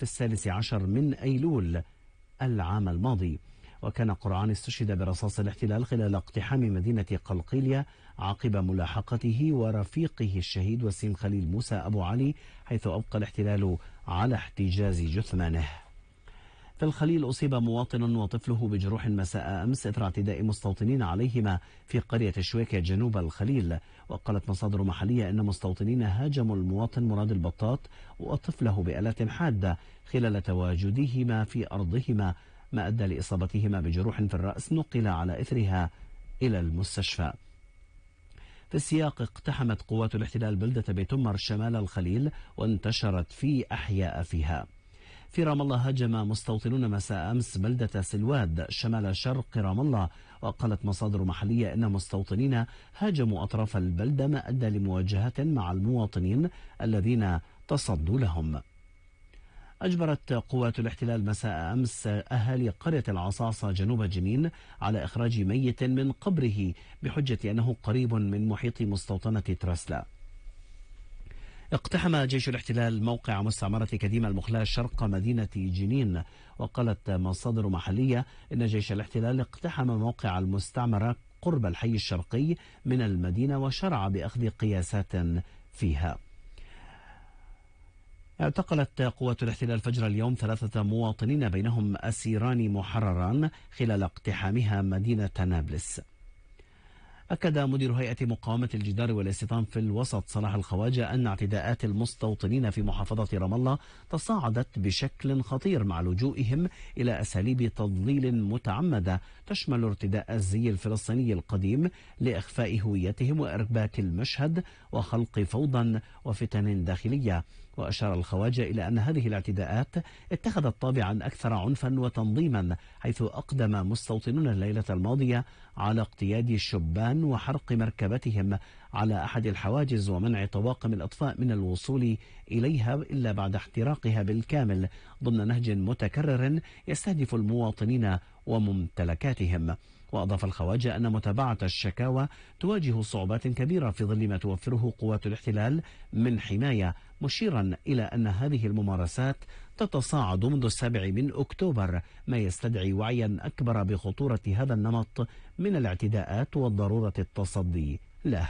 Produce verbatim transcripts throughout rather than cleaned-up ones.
في الثالث عشر من أيلول العام الماضي. وكان قرعان استشهد برصاص الاحتلال خلال اقتحام مدينة قلقيلية عقب ملاحقته ورفيقه الشهيد وسيم خليل موسى أبو علي، حيث أبقى الاحتلال على احتجاز جثمانه. في الخليل أصيب مواطن وطفله بجروح مساء أمس إثر اعتداء مستوطنين عليهما في قرية شويكة جنوب الخليل. وقالت مصادر محلية أن مستوطنين هاجموا المواطن مراد البطاط وطفله بآلات حادة خلال تواجدهما في أرضهما، ما أدى لإصابتهما بجروح في الرأس نقل على إثرها إلى المستشفى. في السياق اقتحمت قوات الاحتلال بلدة بيتمر شمال الخليل وانتشرت في أحياء فيها. في رام الله هاجم مستوطنون مساء أمس بلدة سلواد شمال شرق رام الله. وقالت مصادر محلية أن مستوطنين هاجموا أطراف البلدة، ما أدى لمواجهة مع المواطنين الذين تصدوا لهم. أجبرت قوات الاحتلال مساء أمس أهالي قرية العصاصة جنوب جنين على إخراج ميت من قبره بحجة أنه قريب من محيط مستوطنة ترسلا. اقتحم جيش الاحتلال موقع مستعمرة كديمة المخلاة شرق مدينة جنين. وقالت مصادر محلية إن جيش الاحتلال اقتحم موقع المستعمرة قرب الحي الشرقي من المدينة وشرع بأخذ قياسات فيها. اعتقلت قوات الاحتلال فجر اليوم ثلاثة مواطنين بينهم أسيران محرران خلال اقتحامها مدينة نابلس. أكد مدير هيئة مقاومة الجدار والاستيطان في الوسط صلاح الخواجة أن اعتداءات المستوطنين في محافظة رام الله تصاعدت بشكل خطير مع لجوئهم إلى أساليب تضليل متعمدة تشمل ارتداء الزي الفلسطيني القديم لإخفاء هويتهم وإرباك المشهد وخلق فوضى وفتن داخلية. وأشار الخواجة إلى أن هذه الاعتداءات اتخذت طابعا أكثر عنفا وتنظيما، حيث أقدم مستوطنون الليلة الماضية على اقتياد الشبان وحرق مركبتهم على أحد الحواجز ومنع طواقم الإطفاء من الوصول إليها إلا بعد احتراقها بالكامل ضمن نهج متكرر يستهدف المواطنين وممتلكاتهم. وأضاف الخواجة أن متابعة الشكاوى تواجه صعوبات كبيرة في ظل ما توفره قوات الاحتلال من حماية، مشيرا إلى أن هذه الممارسات تتصاعد منذ السابع من أكتوبر، ما يستدعي وعيا أكبر بخطورة هذا النمط من الاعتداءات وضرورة التصدي له.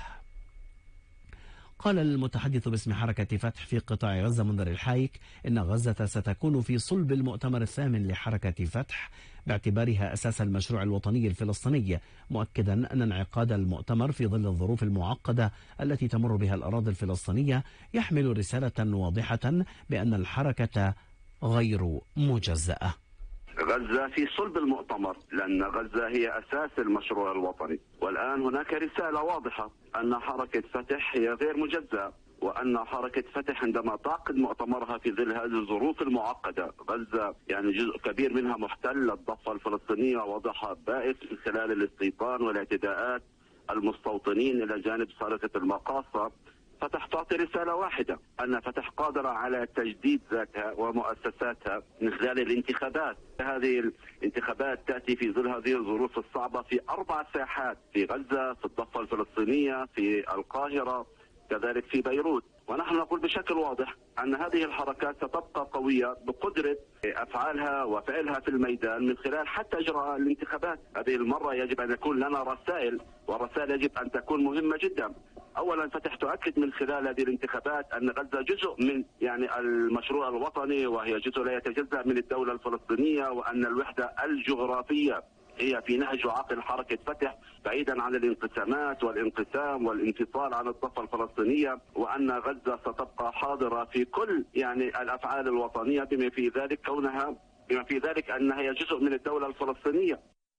قال المتحدث باسم حركة فتح في قطاع غزة منذر الحايك إن غزة ستكون في صلب المؤتمر الثامن لحركة فتح باعتبارها أساس المشروع الوطني الفلسطيني، مؤكدا أن انعقاد المؤتمر في ظل الظروف المعقدة التي تمر بها الأراضي الفلسطينية يحمل رسالة واضحة بأن الحركة غير مجزأة. غزة في صلب المؤتمر لأن غزة هي أساس المشروع الوطني، والآن هناك رسالة واضحة أن حركة فتح هي غير مجزأة، وأن حركة فتح عندما تعقد مؤتمرها في ظل هذه الظروف المعقدة، غزة يعني جزء كبير منها محتل، الضفة الفلسطينية وضعها بائس من خلال الاستيطان والاعتداءات المستوطنين إلى جانب سلطة المقاصة. فتح تعطي رسالة واحدة أن فتح قادرة على تجديد ذاتها ومؤسساتها من خلال الانتخابات. هذه الانتخابات تأتي في ظل هذه الظروف الصعبة في أربع ساحات، في غزة، في الضفة الفلسطينية، في القاهرة، كذلك في بيروت. ونحن نقول بشكل واضح أن هذه الحركات ستبقى قوية بقدرة أفعالها وفعلها في الميدان من خلال حتى إجراء الانتخابات. هذه المرة يجب أن يكون لنا رسائل، والرسائل يجب أن تكون مهمة جدا. أولا فتح تؤكد من خلال هذه الانتخابات أن غزة جزء من يعني المشروع الوطني، وهي جزء لا يتجزأ من الدولة الفلسطينية، وأن الوحدة الجغرافية هي في نهج وعقل حركة فتح بعيدا عن الانقسامات والانقسام والانفصال عن الضفة الفلسطينية، وأن غزة ستبقى حاضرة في كل يعني الأفعال الوطنية بما في ذلك كونها بما في ذلك أنها هي جزء من الدولة الفلسطينية.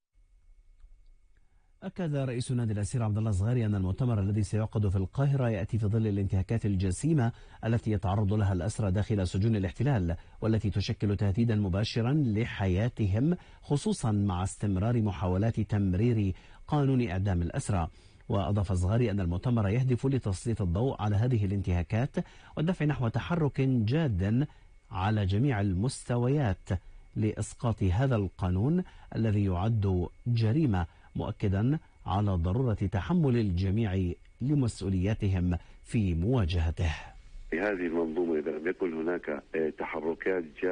أكد رئيس نادي الأسير عبد الله الصغاري أن المؤتمر الذي سيعقد في القاهرة يأتي في ظل الانتهاكات الجسيمة التي يتعرض لها الأسرى داخل سجون الاحتلال، والتي تشكل تهديدا مباشرا لحياتهم، خصوصا مع استمرار محاولات تمرير قانون إعدام الأسرى. وأضاف الصغاري أن المؤتمر يهدف لتسليط الضوء على هذه الانتهاكات والدفع نحو تحرك جاد على جميع المستويات لإسقاط هذا القانون الذي يعد جريمة، مؤكدا على ضرورة تحمل الجميع لمسؤولياتهم في مواجهته. في هذه المنظومة إذا لم يكن هناك تحركات